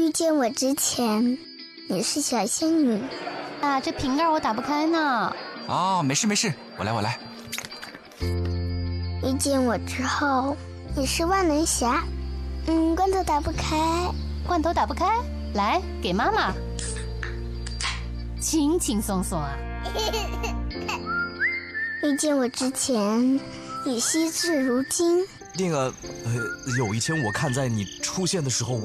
遇见我之前，你是小仙女啊，这瓶盖我打不开呢。 哦，没事，我来。 遇见我之后，你是万能侠。罐头打不开。 罐头打不开，来给妈妈。轻轻松松啊。 遇见我之前，你惜字如金。 有一天我看在你出现的时候，